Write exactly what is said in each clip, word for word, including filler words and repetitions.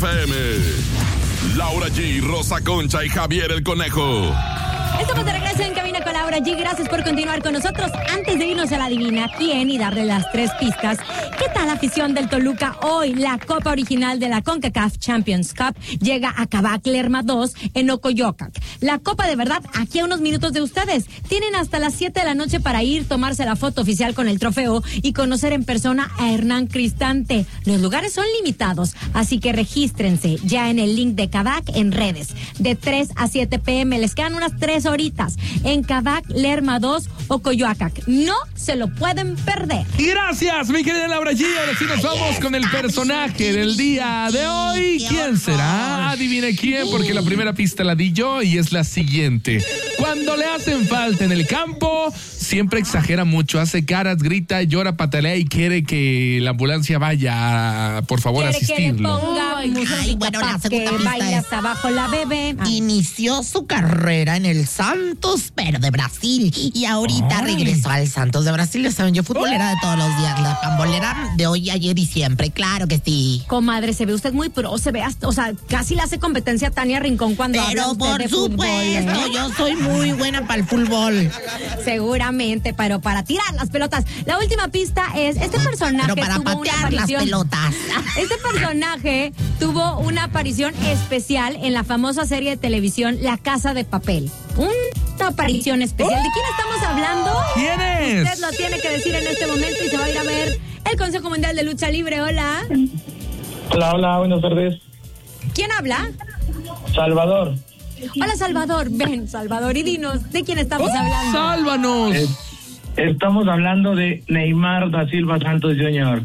F M. Laura G, Rosa Concha y Javier el Conejo. Estamos de regreso en Cabina con Laura G. Gracias por continuar con nosotros. Antes de irnos a la Adivina Quién y darle las tres pistas, ¿qué tal la afición del Toluca? Hoy la copa original de la CONCACAF Champions Cup llega a Kavak Lerma dos en Ocoyocac. La copa de verdad aquí a unos minutos de ustedes. Tienen hasta las siete de la noche para ir, tomarse la foto oficial con el trofeo y conocer en persona a Hernán Cristante. Los lugares son limitados, así que regístrense ya en el link de Kavak en redes. De tres a siete pm, les quedan unas tres horitas en Kavak Lerma dos o Coyoacac. No se lo pueden perder. Y gracias, mi querida Laura G. Ahora sí nos vamos con el personaje del día de hoy. ¿Quién será? Adivine quién, porque la primera pista la di yo y es la siguiente. Cuando le hacen falta en el campo, siempre exagera mucho, hace caras, grita, llora, patalea y quiere que la ambulancia vaya, por favor, a asistirlo. Que le ponga Ay, música ay, bueno, la segunda que pista baila es- hasta abajo la bebé. Ay. Inició su carrera en el Santos, pero de Brasil. Y ahorita Ay. regresó al Santos de Brasil. Ya saben, yo futbolera de todos los días. La pambolera de hoy, ayer y siempre. Claro que sí. Comadre, se ve usted muy pro, se ve hasta, o sea, casi le hace competencia a Tania Rincón cuando habla Pero usted por de fútbol, supuesto, ¿eh? yo soy muy buena para el fútbol. Seguramente, pero para tirar las pelotas. La última pista es, este personaje Pero para tuvo una patear las aparición. pelotas. Este personaje tuvo una aparición especial en la famosa serie de televisión La Casa de Papel. Una aparición especial. ¿De quién estamos hablando? ¿Quién es? Usted lo tiene que decir en este momento y se va a ir a ver el Consejo Mundial de Lucha Libre. Hola. Hola, hola, buenas tardes. ¿Quién habla? Salvador. Hola, Salvador. Ven, Salvador, y dinos, ¿de quién estamos hablando? ¡Sálvanos! Eh, estamos hablando de Neymar da Silva Santos junior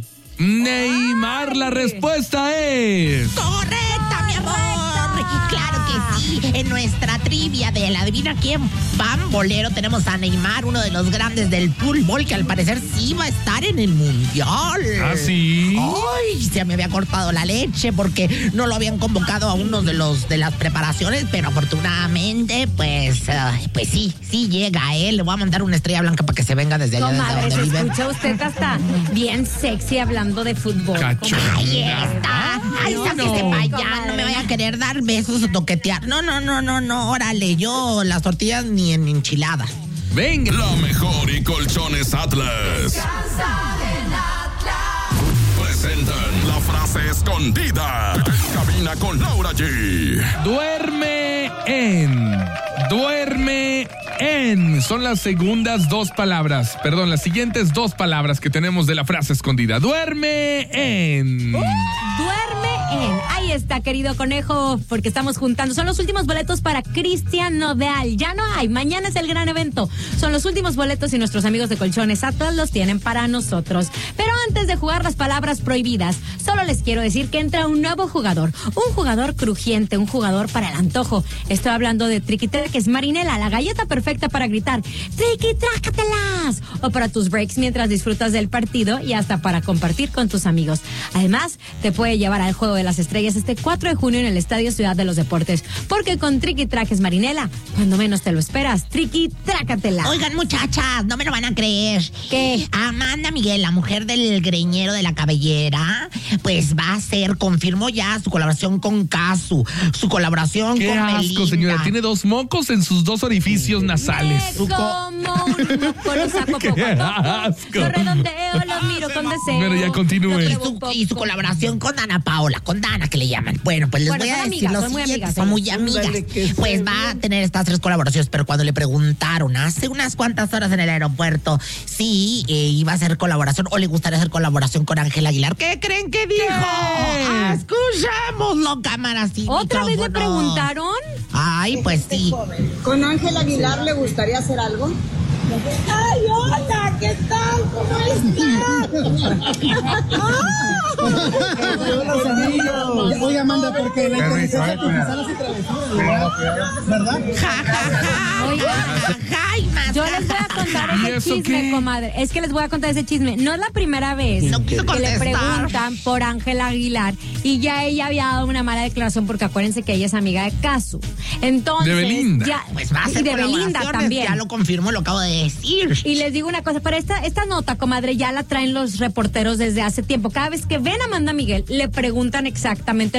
Neymar, la respuesta es... Correcta, mi amor. Y claro que sí. En nuestra trivia de la Adivina Quién Pambolero tenemos a Neymar, uno de los grandes del fútbol, que al parecer sí va a estar en el Mundial. ¿Ah, sí? Ay, se me había cortado la leche porque no lo habían convocado a uno de los de las preparaciones, pero afortunadamente, pues, uh, pues sí, sí llega a él. Le voy a mandar una estrella blanca para que se venga desde allá, Comadre, desde se donde vive. escucha usted hasta bien sexy hablando de fútbol. Cachonda. Ahí está. Ay, No, sáquese no, para allá. comadre. No me vaya a querer dar besos o toquetear. No, no, no, no, no. Órale, yo las tortillas ni en enchilada. Venga. La mejor y Colchones Atlas presentan la frase escondida en Cabina con Laura G. Duerme en. Duerme en. Son las segundas dos palabras. Perdón, las siguientes dos palabras que tenemos de la frase escondida. Duerme en. Duerme en. Ahí está, querido conejo, porque estamos juntando. Son los últimos boletos para Cristian Nodal. Ya no hay. Mañana es el gran evento. Son los últimos boletos y nuestros amigos de Colchones Atlas los tienen para nosotros. Pero antes de jugar las palabras prohibidas, solo les quiero decir que entra un nuevo jugador. Un jugador crujiente, un jugador para el antojo. Estoy hablando de Triqui-Traques Marinela, la galleta perfecta para gritar ¡Triqui-Trácatelas! O para tus breaks mientras disfrutas del partido y hasta para compartir con tus amigos. Además, te puede llevar al Juego de las Estrellas este cuatro de junio en el Estadio Ciudad de los Deportes. Porque con Triqui-Traques Marinela, cuando menos te lo esperas, Triqui-Trácatela. Oigan, muchachas, no me lo van a creer. ¿Qué? Amanda Miguel, la mujer del greñero de la cabellera, pues va a hacer, confirmó ya su colaboración con Casu, su colaboración Qué con asco, Belinda. señora. Tiene dos mocos en sus dos orificios nasales. Me como un moco, lo saco poco Qué a poco. asco. Lo redondeo, lo miro con deseo. Pero ya continúe. Lo Y pruebo un su, poco. y su colaboración con Ana Paola, con Dana que le llaman. Bueno, pues les Bueno, voy a son decir amigas, lo son muy siguiente, amigas son muy ellas. amigas. Pues va a tener estas tres colaboraciones, pero cuando le preguntaron hace unas cuantas horas en el aeropuerto si eh, iba a hacer colaboración o le gustaría hacer colaboración con Ángel Aguilar, ¿qué creen que dijo? Ah, escuchémoslo, cámaras y ¿Otra vez le micrófonos. preguntaron? Ay, pues sí. ¿Con Ángel Aguilar le gustaría hacer algo? ¡Ay, hola! ¿Qué tal? ¿Cómo estás? Oiga, Amanda, porque la inteligencia artificial hace travesuras, ¿verdad? Ja, ja, ja. Oiga, Ja, ja, y más, yo ja, les voy a ja, contar ja. ¿Y ese eso chisme, qué? comadre. Es que les voy a contar ese chisme. No es la primera vez No quiso que le contestar. preguntan por Ángela Aguilar y ya ella había dado una mala declaración porque acuérdense que ella es amiga de Casu. Entonces, De Belinda. ya, Pues va a y hacer de Belinda colaboraciones, también. ya lo confirmo, lo acabo de decir. Y les digo una cosa, pero esta, esta nota, comadre, ya la traen los reporteros desde hace tiempo. Cada vez que ven a Amanda Miguel, le preguntan exactamente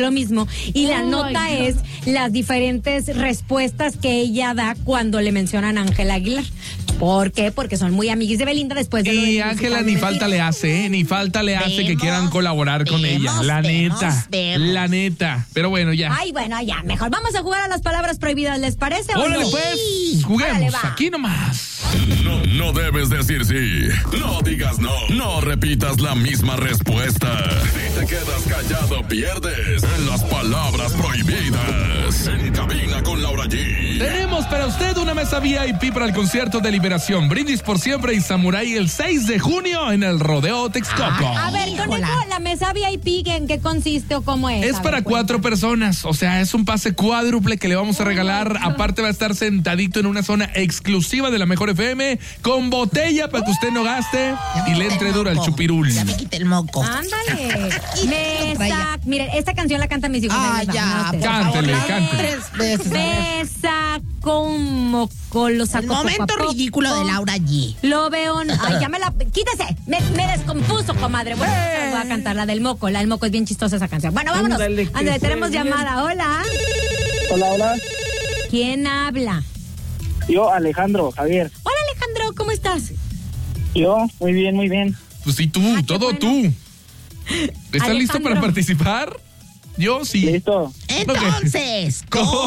lo mismo. Y la Oh, nota my God. es las diferentes respuestas que ella da cuando le mencionan a Ángela Aguilar. ¿Por qué? Porque son muy amiguis de Belinda después de lo Y del Ángela musical ni de falta Mentira. le hace, ¿eh? Ni falta le hace que Vemos, quieran colaborar con vemos, ella. La vemos, neta. vemos. La neta. Pero bueno, ya. Ay, bueno, ya, mejor vamos a jugar a las palabras prohibidas, ¿les parece? o Órale, no? pues, juguemos. Órale, va. Aquí nomás. No, no debes decir sí. No digas no. No repitas la misma respuesta. Si te quedas callado, pierdes en las palabras prohibidas. En cabina con Laura G. Tenemos para usted una mesa V I P para el concierto de Liberación, Brindis por Siempre y Samurai el seis de junio en el Rodeo Texcoco. A ver, Híjola. Conejo, la mesa V I P, ¿en qué consiste o cómo es? Es A para ver, cuatro cuenta. personas, o sea, es un pase cuádruple que le vamos a regalar. Aparte va a estar sentadito en una zona exclusiva de la Mejor F M con botella para que usted no gaste Ya me y le quité entre el dura el moco. chupirul. Ya me quité el moco. Ándale. Y Mesa. traía. Miren, esta canción la cantan mis hijos. Ah, ahí les va, ya, no por ustedes. favor, Cántele, las cántele. tres veces. a ver. Mesa como con los El momento ridículo de Laura G. Lo veo. Ay, ya me la. Quítese. Me, me descompuso, comadre. Bueno, pues, voy a cantar la del moco. La del moco es bien chistosa esa canción. Bueno, vámonos. Ándale, que Ándale, tenemos esté bien. llamada. Hola. Hola, hola. ¿Quién habla? Yo, Alejandro, Javier. Hola, Alejandro, ¿cómo estás? Yo, muy bien, muy bien. Pues sí, tú, Ah, qué todo bueno. tú. ¿Estás Alejandro. listo para participar? Yo sí. ¿Listo? Entonces,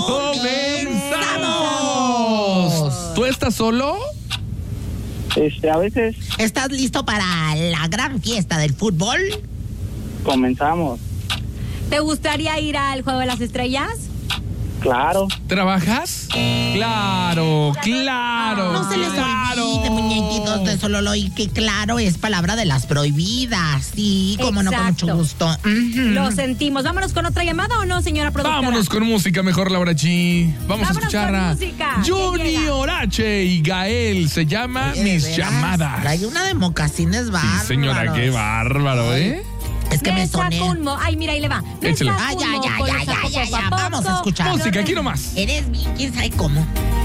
¡Comenzamos! ¿Tú estás solo? Este, a veces ¿Estás listo para la gran fiesta del fútbol? comenzamos. ¿Te gustaría ir al Juego de las Estrellas? Claro. ¿Trabajas? Claro, claro. No se les claro. olvide, muñequitos de Sololoy, que claro es palabra de las prohibidas. Sí, como no, con Exacto. mucho gusto. Ujú. Lo sentimos. ¿Vámonos con otra llamada o no, señora productora? Vámonos con música mejor, Laura G. Vamos Vámonos a escuchar con a música. ¿Qué Junior H y Gael. Se llama Oye, de Mis veras, Llamadas. Trae una de mocasines bárbaros. Sí, señora, qué bárbaro, ¿eh? Es que me, me soné. saco un mo- Ay, mira, ahí le va. Me Échale. saco Ah, un ya, ya, moco, ya, lo ya, saco ya, poco ya. a poco. Vamos a escuchar. Música, aquí nomás. Eres bien, quién sabe cómo.